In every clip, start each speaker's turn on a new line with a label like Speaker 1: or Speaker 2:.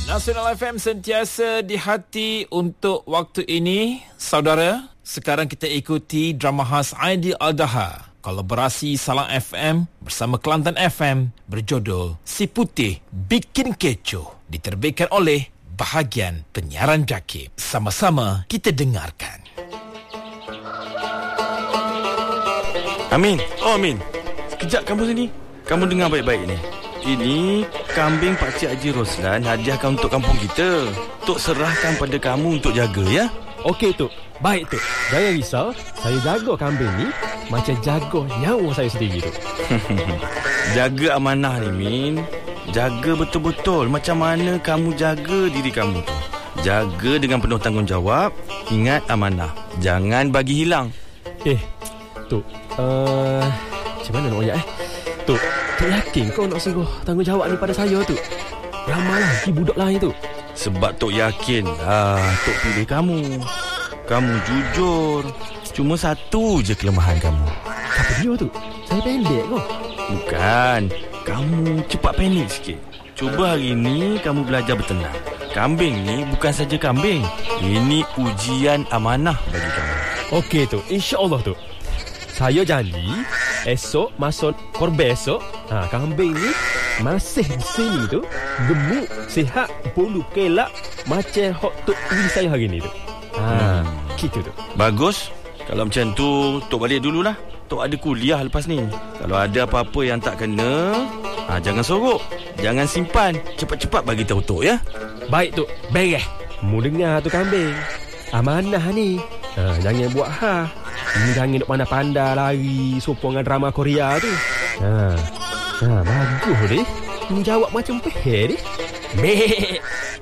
Speaker 1: Nasional FM sentiasa di hati untuk waktu ini. Saudara, sekarang kita ikuti drama khas Aidiladha, kolaborasi Salam FM bersama Kelantan FM berjudul Si Putih Bikin Kecoh, diterbitkan oleh Bahagian Penyiaran Jakib. Sama-sama kita dengarkan.
Speaker 2: Amin. Oh Amin, sekejap kamu sini. Kamu dengar baik-baik ni. Ini kambing Pakcik Haji Roslan hadiahkan untuk kampung kita. Tok serahkan pada kamu untuk jaga, ya?
Speaker 3: Okey, Tok. Baik, Tok. Jangan risau. Saya jaga kambing ni macam jaga nyawa saya sendiri, Tok.
Speaker 2: Jaga amanah ni, Min. Jaga betul-betul macam mana kamu jaga diri kamu tu. Jaga dengan penuh tanggungjawab. Ingat amanah. Jangan bagi hilang.
Speaker 3: Tok. Macam mana nak ayat, Tok, Tok yakin kau nak suruh tanggungjawab ni pada saya, Tok? Ramai lagi budak lain, Tok.
Speaker 2: Sebab Tok yakin Tok pilih kamu. Kamu jujur. Cuma satu je kelemahan kamu.
Speaker 3: Apa dia, Tok? Saya pendek kau.
Speaker 2: Bukan. Kamu cepat panik sikit. Cuba hari ni kamu belajar bertenang. Kambing ni bukan saja kambing. Ini ujian amanah bagi kamu.
Speaker 3: Okey, Tok. InsyaAllah, Tok. Saya janji esok masuk korban esok, kambing ni masih di sini tu, gemuk, sihat, bulu kelak macam hok Tok beli saya hari ni tu. Gitu tu.
Speaker 2: Bagus. Kalau macam tu, Tok balik dululah. Tok ada kuliah lepas ni. Kalau ada apa-apa yang tak kena, jangan sorok. Jangan simpan. Cepat-cepat bagi tahu Tok, ya.
Speaker 3: Baik, Tok. Beres. Mu dengar tu kambing. Amanah ni. Jangan buat jangan nak pandai-pandai lari sopong dengan drama Korea tu. Bagus deh. Menjawab macam peher deh. Meh.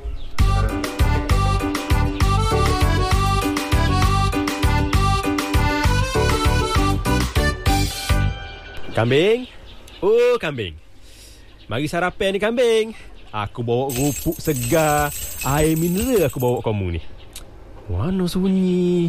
Speaker 3: Kambing. Oh, kambing. Mari sarapan ni, kambing. Aku bawa rupuk segar, air mineral aku bawa kamu ni. Mana sunyi?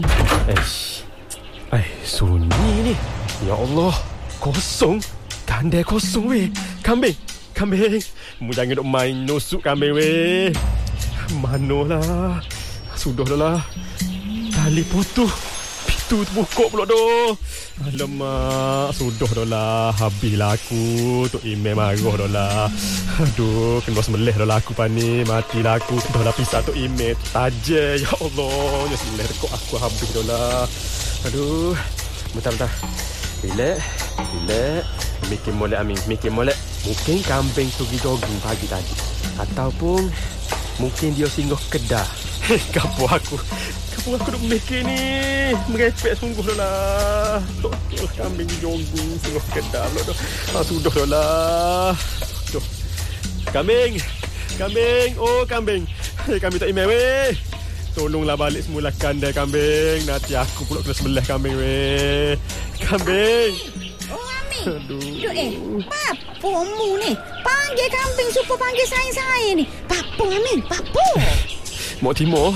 Speaker 3: Sunyi ni. Ya Allah, kosong. Kandai kosong weh. Kambing. Mu jangan duk main nusuk kambing weh. Manolah. Sudah dah lah. Tali putus. Pintu terbuka pula dah. Alamak, sudah dah lah. Habislah aku. Tok Imam marah dah lah. Aduh, kena sembelih dah lah aku pani. Matilah aku. Dah lah pisah Tok Imam. Tajam. Ya Allah, ya sembelih rekod aku habis dah lah. Aduh. Bentar. Relax. Mikir molek, Amin. Mungkin kambing tu pergi jogging pagi tadi. Ataupun mungkin dia singgah kedah. Kapu aku duk mikir ni. Merepek sungguh dah lah. Tok kambing jogging singgah kedah pula dah. Sudah dah lah. Tuh. Kambing. Oh, kambing. Kambing tak imam weh. Tolonglah balik semula kandai kambing. Nanti aku pula kena sembelih kambing weh. Kambing.
Speaker 4: Oh, Amin. Aduh. Papo mu ni. Panggil kambing supaya panggil saya ni. Papo, Amin. Papo.
Speaker 3: Mok Timur.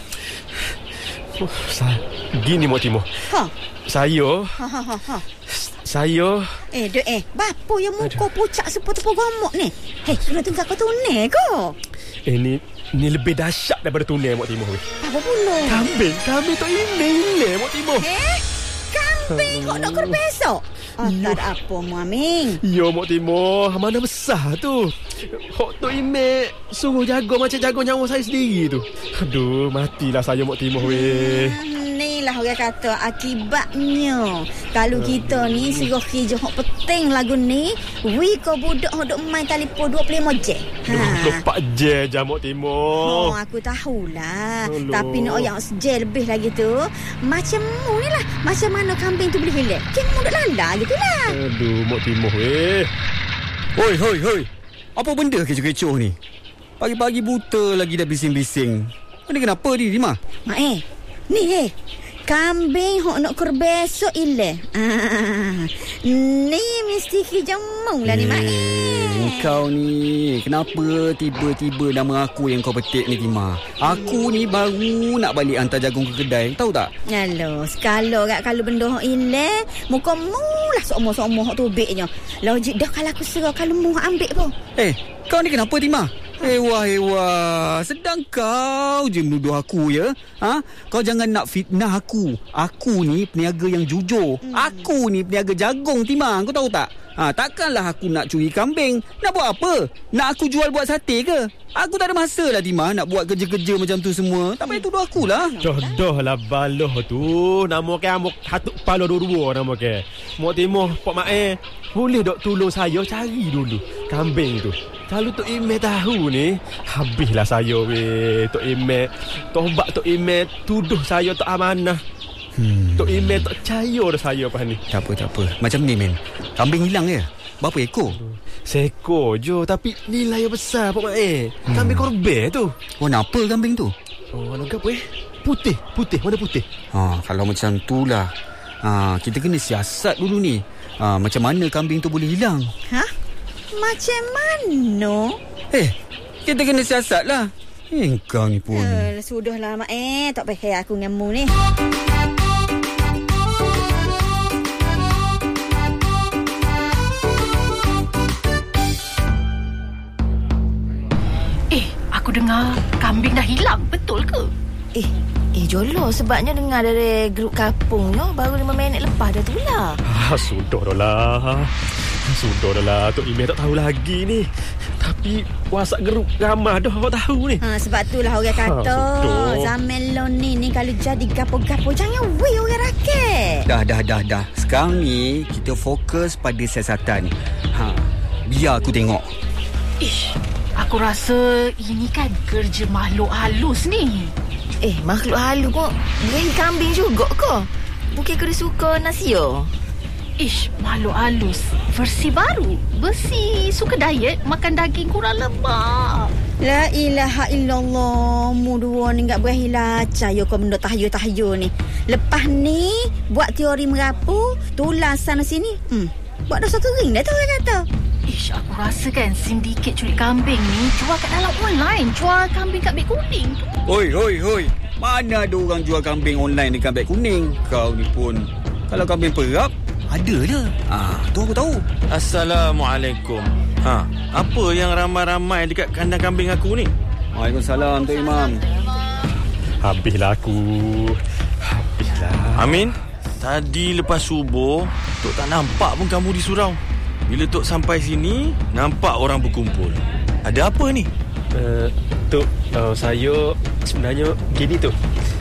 Speaker 3: Gini Mok Timur. Saya. Saya.
Speaker 4: Bapo yang muka pucak seperti pogomok ni. Sudah tengah kau tunai ko.
Speaker 3: Ni lebih dahsyat daripada tunai Mok Timur weh.
Speaker 4: Apa pula?
Speaker 3: Kambing tu ini Mok Timur.
Speaker 4: Kambing kau nak kerja besok? Tak ada apa mu, Amin.
Speaker 3: Ya Mok Timur, mana besar tu. Hok tu Imek suruh jaga macam jaga nyawa saya sendiri tu. Aduh, matilah saya Mok Timur weh.
Speaker 4: Inilah orang kata akibatnya. Kalau kita ni suruh kerja hok penting lagu ni, kau budak hok duk main telefon 25 jam.
Speaker 3: 24 jam je Mok Timur.
Speaker 4: Aku tahulah. Tapi nak yang sejam lebih lagi tu, macam mu ni lah. Macam mana kambing tu boleh hilang? Kena mu duk landa gitu lah.
Speaker 3: Aduh, Mok Timur weh.
Speaker 5: Hoi. Apa benda kecoh-kecoh ni? Pagi-pagi buta lagi dah bising-bising. Ini kenapa ni, Dima?
Speaker 4: Ni kambing hok nak kur besok ile. Ni mesti kijamung lah ni, Mak.
Speaker 5: Kau ni kenapa tiba-tiba nama aku yang kau petik ni, Dima? Aku ni baru nak balik hantar jagung ke kedai, tahu tak?
Speaker 4: Alah, sekala kat kalau benda hok ile, muka mulah sok-sok hok tubiknya. Logik dah kalau aku serah kalau mu ambil pun.
Speaker 5: Kau ni kenapa, Dima? Ewa, sedang kau je menuduh aku ya. Kau jangan nak fitnah aku. Aku ni peniaga yang jujur. Aku ni peniaga jagung, Timah. Kau tahu tak? Takkanlah aku nak curi kambing. Nak buat apa? Nak aku jual buat sate ke? Aku tak ada masa lah, Timah, nak buat kerja-kerja macam tu semua. Tak payah tuduh akulah.
Speaker 3: Jodoh lah baloh tu. Nama ke amok hatuk palo dua-dua nama ke. Mok Timah, Pak Mae. Boleh dok tolong saya cari dulu kambing tu. Kalau Tok Imet tahu ni, habislah saya weh. Tok Imet, tobat Tok Imet tuduh saya tak amanah. Tok Imet tak percaya dah saya apa ni.
Speaker 5: Tak apa. Macam ni, men. Kambing hilang je. Berapa ekor?
Speaker 3: Seekor je, tapi nilai yang besar Pak Mak. Kambing korban tu.
Speaker 5: Warna apa kambing tu?
Speaker 3: Warna apa Putih, warna putih.
Speaker 5: Kalau macam tu lah. Kita kena siasat dulu ni. Macam mana kambing tu boleh hilang?
Speaker 4: Macam mana?
Speaker 5: Kita kena siasat lah. Kau ni pun.
Speaker 4: Sudahlah, Mak. Tak payah aku dengan mu ni.
Speaker 6: Aku dengar kambing dah hilang. Betul ke?
Speaker 4: Jolo, sebabnya dengar dari grup kampungnya baru 5 minit lepas dah tu lah.
Speaker 3: Sudah dah lah. Tok Imet tak tahu lagi ni. Tapi WhatsApp grup ramah dah tahu ni.
Speaker 4: Sebab itulah orang kata zaman lo ni kalau jadi gapo-gapo jangan orang rakyat.
Speaker 5: Dah. Sekarang ni kita fokus pada siasatan. Biar aku tengok.
Speaker 6: Aku rasa ini kan kerja makhluk halus ni.
Speaker 4: Makhluk halus kok beri kambing juga ke? Bukan kena suka nasi yo.
Speaker 6: Makhluk halus versi baru. Besi suka diet, makan daging kurang lemak.
Speaker 4: La ilaha illallah. Mu dua ni enggak berakhir lacak yo kau benda tahayul ni. Lepas ni buat teori merapu, tulang sana sini. Buat dosa kering dah tu orang kata.
Speaker 6: Aku rasa kan sindiket curi kambing ni jual kat dalam online. Jual kambing kat beg kuning tu.
Speaker 5: Hoi. Mana ada orang jual kambing online dekat beg kuning? Kau ni pun. Kalau kambing perap, ada je. Tu aku tahu.
Speaker 2: Assalamualaikum. Apa yang ramai-ramai dekat kandang kambing aku ni?
Speaker 5: Waalaikumsalam, Tok Imam.
Speaker 3: Habislah aku.
Speaker 2: Amin, tadi lepas subuh Tok tak nampak pun kamu di surau. Bila Tok sampai sini, nampak orang berkumpul. Ada apa ni?
Speaker 3: Tok, saya sebenarnya gini Tok.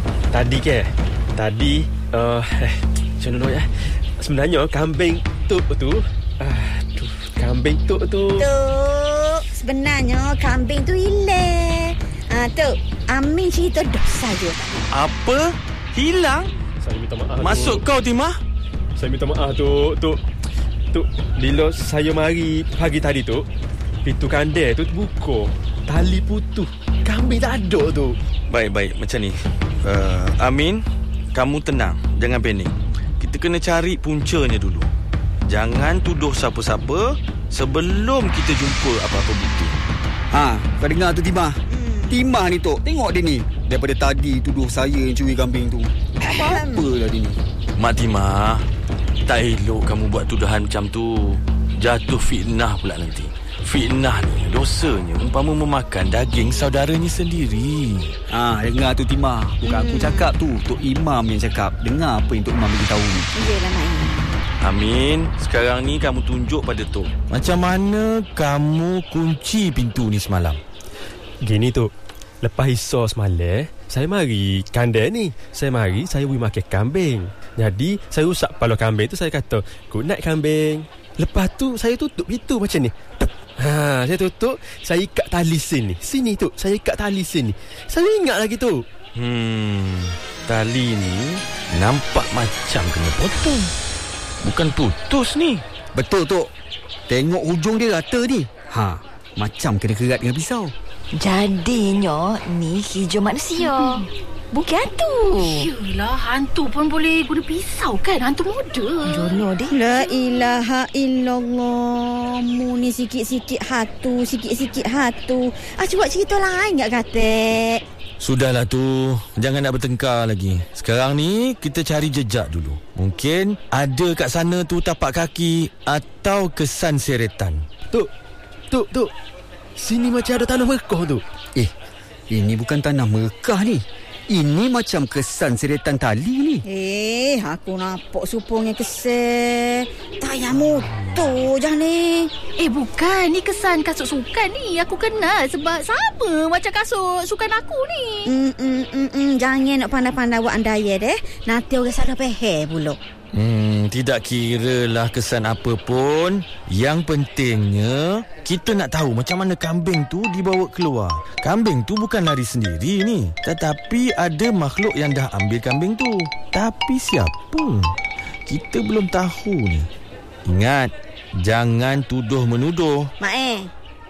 Speaker 3: Tadi macam mana sebenarnya kambing Tok tu kambing Tok tu
Speaker 4: sebenarnya kambing tu hilang. Tok, Amin cerita dah saja.
Speaker 2: Apa? Hilang?
Speaker 3: Saya minta maaf.
Speaker 2: Masuk
Speaker 3: Tok.
Speaker 2: Kau Timah?
Speaker 3: Saya minta maaf Tok. Bila saya mari pagi tadi Tok, pintu kandang tu terbuka. Tali putus. Kambing tak ada tu.
Speaker 2: Baik, macam ni. Amin, kamu tenang. Jangan panik. Kita kena cari puncanya dulu. Jangan tuduh siapa-siapa sebelum kita jumpa apa-apa bukti.
Speaker 5: Kau dengar tu Timah? Timah ni Tok. Tengok dia ni. Daripada tadi tuduh saya yang curi kambing tu. Apa-apalah dia ni.
Speaker 2: Mak Timah, tak elok kamu buat tuduhan macam tu. Jatuh fitnah pula nanti. Fitnah ni dosanya umpama memakan daging saudaranya sendiri.
Speaker 5: Dengar tu Timah. Bukan aku cakap tu, Tok Imam yang cakap. Dengar apa yang Tok Imam beritahu ni.
Speaker 4: Iyalah Mak.
Speaker 2: Amin, sekarang ni kamu tunjuk pada Tok.
Speaker 7: Macam mana kamu kunci pintu ni semalam?
Speaker 3: Gini Tok, lepas isya semalam, saya mari kandang ni. Saya beri makan kambing. Jadi saya rusak kepala kambing tu. Saya kata, good night kambing. Lepas tu saya tutup pintu macam ni. Saya tutup. Saya ikat tali sini. Sini tu, saya ikat tali sini. Saya ingat lagi tu.
Speaker 2: Tali ni nampak macam kena potong. Bukan putus ni.
Speaker 5: Betul Tok. Tengok hujung dia rata ni. Macam kena kerat dengan pisau.
Speaker 4: Jadinya ni hijau manusia. Bukan hantu.
Speaker 6: Yelah, hantu pun boleh guna pisau kan? Hantu muda.
Speaker 4: Jono dia. La ilaha illallah. Mu ni sikit-sikit hatu. Cuba cerita lain tak kata?
Speaker 7: Sudahlah tu, jangan nak bertengkar lagi. Sekarang ni kita cari jejak dulu. Mungkin ada kat sana tu tapak kaki atau kesan seretan.
Speaker 3: Tok. Sini macam ada tanah Mekah tu.
Speaker 5: Ini bukan tanah Mekah ni. Ini macam kesan seretan tali ni.
Speaker 4: Aku nampak supongnya kesan tayar motor je ni.
Speaker 6: Bukan, ni kesan kasut sukan ni. Aku kenal sebab sama macam kasut sukan aku ni.
Speaker 4: Jangan nak pandai-pandai buat andaya deh. Nanti orang salah faham pula.
Speaker 7: Tidak kiralah kesan apa pun. Yang pentingnya kita nak tahu macam mana kambing tu dibawa keluar. Kambing tu bukan lari sendiri ni, tetapi ada makhluk yang dah ambil kambing tu. Tapi siapa? Kita belum tahu ni. Ingat, jangan tuduh-menuduh.
Speaker 4: Mak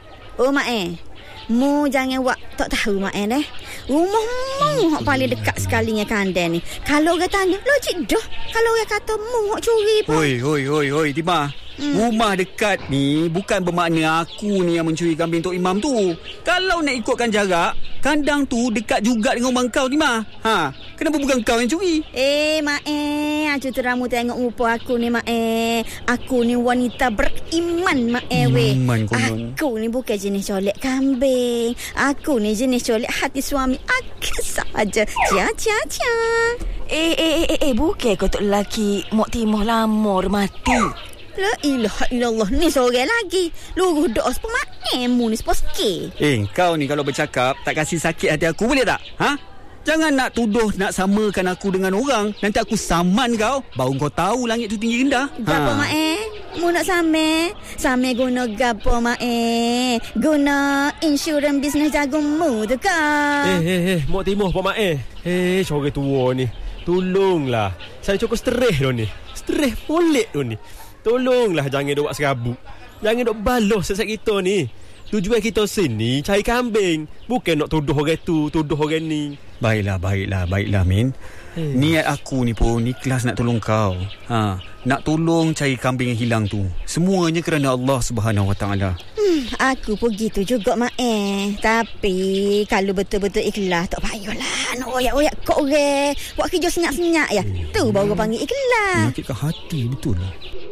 Speaker 4: Mu jangan buat tak tahu mak deh. Rumah mu hak paling dekat sekali dengan kandang ni. Kalau orang tanya, logik dah. Kalau orang kata mu hak curi pun.
Speaker 5: Hoi, Timah. Rumah dekat ni bukan bermakna aku ni yang mencuri kambing Tok Imam tu. Kalau nak ikutkan jarak, kandang tu dekat juga dengan rumah kau, Timah. Kenapa bukan kau yang curi?
Speaker 4: Mak acu teramu tengok muka aku ni mak Aku ni wanita beriman mak
Speaker 5: Iman konon.
Speaker 4: Aku ni bukan jenis colek kambing. Aku ni jenis colek hati suami aku saja. Cia.
Speaker 8: Bukan kau tok lelaki Mok Timah lama mati.
Speaker 4: La ilaha illallah. Ni seorang lagi luruh doa sepuluh mak mu ni sepuluh sikit.
Speaker 5: Kau ni kalau bercakap tak kasih sakit hati aku, boleh tak? Jangan nak tuduh, nak samakan aku dengan orang. Nanti aku saman kau. Baru kau tahu langit tu tinggi rendah.
Speaker 4: Gapo mak mu nak Same guna gapo mak Guna insurans bisnes jagungmu tu kan.
Speaker 3: Mok Timah Pak Mak Corang tua ni. Tolonglah. Saya cukup stres dah ni. Stres molek dah ni. Tolonglah jangan duk buat serabut. Jangan duk balos sesat kita ni. Tujuan kita sini cari kambing, bukan nak tuduh orang tu, tuduh orang ni. Baiklah Min. Niat aku ni pun ikhlas nak tolong kau. Nak tolong cari kambing yang hilang tu. Semuanya kerana Allah Subhanahu Wa Taala.
Speaker 4: Aku pun gitu juga mak Tapi kalau betul-betul ikhlas, tak payahlah nak oyak-oyak kok orang. Buat kerja senyap-senyap ya. Tu baru panggil ikhlas.
Speaker 5: Menyakitkan hati betul lah.